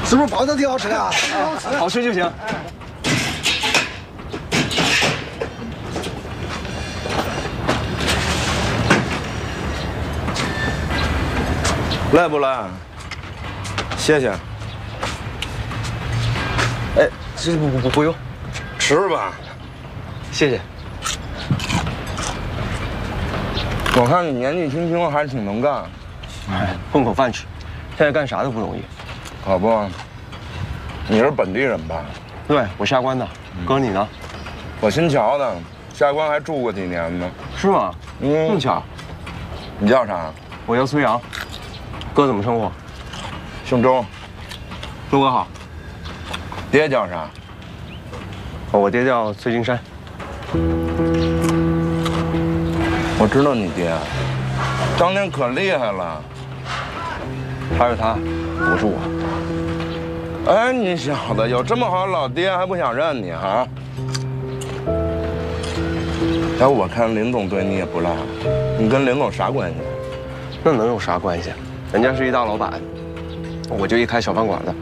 是不是包子挺好吃的啊？ 好吃就行。 来不来？谢谢。 哎，这不用， 吃吧。 谢谢。 我看你年纪轻轻，还挺能干。 哎，混口饭吃，现在干啥都不容易。 可不，你是本地人吧？ 对，我下关的。哥，你呢？ 我新桥的，下关还住过几年呢。 是吗？这么巧。 你叫啥？ 我叫崔阳。哥怎么称呼？ 姓周。 周哥好。 爹叫啥？ 我爹叫崔金山。 我知道你爹，当年可厉害了。 他是他，我是我。 哎，你小子有这么好老爹还不想认你哈？哎，我看林总对你也不赖，你跟林总啥关系？ 那能有啥关系？人家是一大老板，我就一开小饭馆的。